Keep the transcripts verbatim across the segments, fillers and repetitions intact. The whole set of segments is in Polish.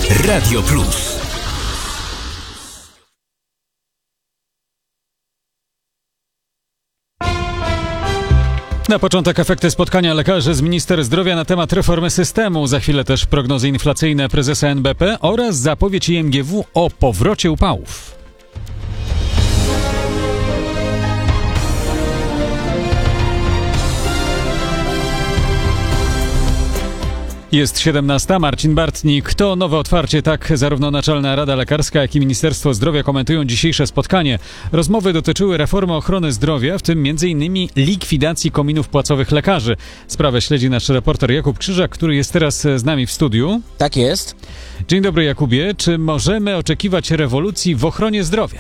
Radio Plus. Na początek efekty spotkania lekarzy z minister zdrowia na temat reformy systemu. Za chwilę też prognozy inflacyjne prezesa N B P oraz zapowiedź I M G W o powrocie upałów. Jest siedemnasta. Marcin Bartnik. To nowe otwarcie. Tak zarówno Naczelna Rada Lekarska, jak i Ministerstwo Zdrowia komentują dzisiejsze spotkanie. Rozmowy dotyczyły reformy ochrony zdrowia, w tym między innymi likwidacji kominów płacowych lekarzy. Sprawę śledzi nasz reporter Jakub Krzyżak, który jest teraz z nami w studiu. Tak jest. Dzień dobry, Jakubie. Czy możemy oczekiwać rewolucji w ochronie zdrowia?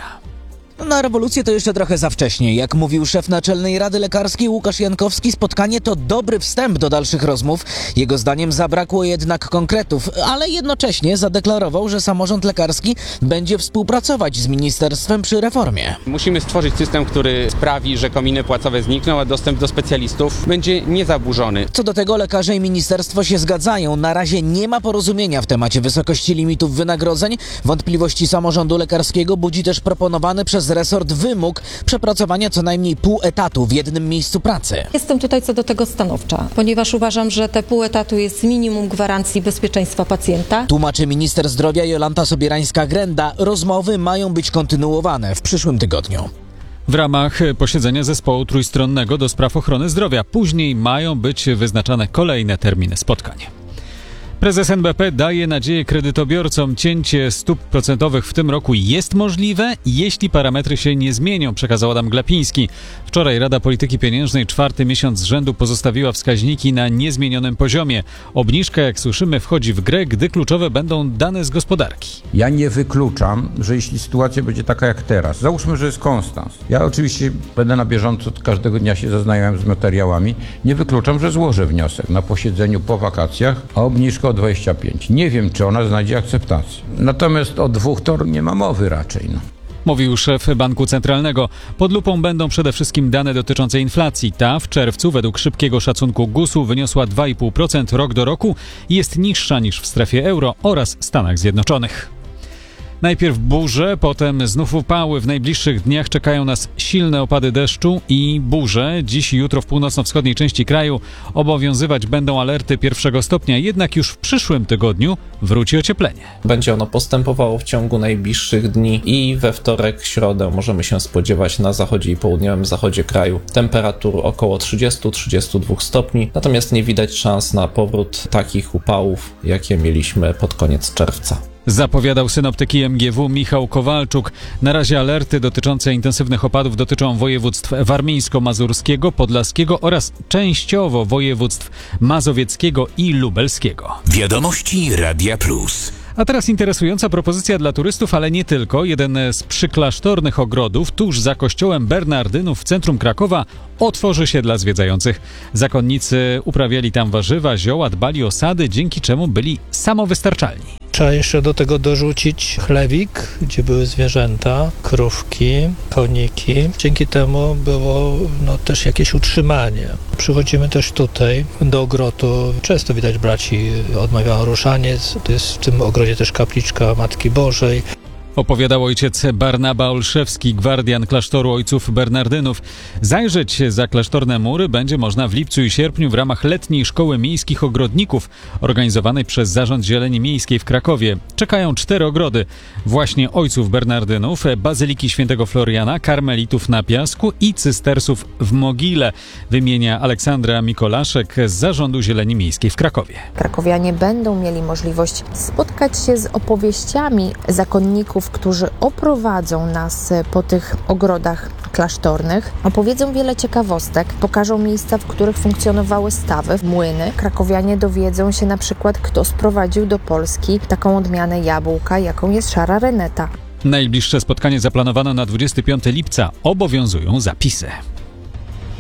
Na rewolucję to jeszcze trochę za wcześnie. Jak mówił szef Naczelnej Rady Lekarskiej Łukasz Jankowski, spotkanie to dobry wstęp do dalszych rozmów. Jego zdaniem zabrakło jednak konkretów, ale jednocześnie zadeklarował, że samorząd lekarski będzie współpracować z ministerstwem przy reformie. Musimy stworzyć system, który sprawi, że kominy płacowe znikną, a dostęp do specjalistów będzie niezaburzony. Co do tego lekarze i ministerstwo się zgadzają. Na razie nie ma porozumienia w temacie wysokości limitów wynagrodzeń. Wątpliwości samorządu lekarskiego budzi też proponowany przez resort wymóg przepracowania co najmniej pół etatu w jednym miejscu pracy. Jestem tutaj co do tego stanowcza, ponieważ uważam, że te pół etatu jest minimum gwarancji bezpieczeństwa pacjenta. Tłumaczy minister zdrowia Jolanta Sobierańska-Grenda. Rozmowy mają być kontynuowane w przyszłym tygodniu. W ramach posiedzenia zespołu trójstronnego do spraw ochrony zdrowia. Później mają być wyznaczane kolejne terminy spotkań. Prezes N B P daje nadzieję kredytobiorcom. Cięcie stóp procentowych w tym roku jest możliwe, jeśli parametry się nie zmienią, przekazał Adam Glapiński. Wczoraj Rada Polityki Pieniężnej czwarty miesiąc z rzędu pozostawiła wskaźniki na niezmienionym poziomie. Obniżka, jak słyszymy, wchodzi w grę, gdy kluczowe będą dane z gospodarki. Ja nie wykluczam, że jeśli sytuacja będzie taka jak teraz, załóżmy, że jest konstans. Ja oczywiście będę na bieżąco, każdego dnia się zaznajamiam z materiałami. Nie wykluczam, że złożę wniosek na posiedzeniu po wakacjach o obniżkę o dwadzieścia pięć. Nie wiem, czy ona znajdzie akceptację. Natomiast o dwóch to nie ma mowy raczej. No. Mówił szef Banku Centralnego. Pod lupą będą przede wszystkim dane dotyczące inflacji. Ta w czerwcu według szybkiego szacunku gusu wyniosła dwa i pół procent rok do roku i jest niższa niż w strefie euro oraz Stanach Zjednoczonych. Najpierw burze, potem znów upały. W najbliższych dniach czekają nas silne opady deszczu i burze. Dziś i jutro w północno-wschodniej części kraju obowiązywać będą alerty pierwszego stopnia, jednak już w przyszłym tygodniu wróci ocieplenie. Będzie ono postępowało w ciągu najbliższych dni i we wtorek, środę możemy się spodziewać na zachodzie i południowym zachodzie kraju temperatur około trzydzieści do trzydziestu dwóch stopni, natomiast nie widać szans na powrót takich upałów, jakie mieliśmy pod koniec czerwca. Zapowiadał synoptyk I M G W Michał Kowalczuk. Na razie alerty dotyczące intensywnych opadów dotyczą województw warmińsko-mazurskiego, podlaskiego oraz częściowo województw mazowieckiego i lubelskiego. Wiadomości Radia Plus. A teraz interesująca propozycja dla turystów, ale nie tylko. Jeden z przyklasztornych ogrodów tuż za kościołem Bernardynów w centrum Krakowa otworzy się dla zwiedzających. Zakonnicy uprawiali tam warzywa, zioła, dbali o sady, dzięki czemu byli samowystarczalni. Trzeba jeszcze do tego dorzucić chlewik, gdzie były zwierzęta, krówki, koniki. Dzięki temu było no, też jakieś utrzymanie. Przychodzimy też tutaj do ogrodu. Często widać braci odmawiają ruszaniec. To jest w tym ogrodzie też kapliczka Matki Bożej. Opowiadał ojciec Barnaba Olszewski, gwardian klasztoru ojców Bernardynów. Zajrzeć za klasztorne mury będzie można w lipcu i sierpniu w ramach letniej szkoły miejskich ogrodników organizowanej przez Zarząd Zieleni Miejskiej w Krakowie. Czekają cztery ogrody. Właśnie ojców Bernardynów, Bazyliki Świętego Floriana, Karmelitów na Piasku i Cystersów w Mogile. Wymienia Aleksandra Mikolaszek z Zarządu Zieleni Miejskiej w Krakowie. Krakowianie będą mieli możliwość spotkać się z opowieściami zakonników, którzy oprowadzą nas po tych ogrodach klasztornych, opowiedzą wiele ciekawostek, pokażą miejsca, w których funkcjonowały stawy, młyny. Krakowianie dowiedzą się na przykład, kto sprowadził do Polski taką odmianę jabłka, jaką jest szara reneta. Najbliższe spotkanie zaplanowano na dwudziestego piątego lipca. Obowiązują zapisy.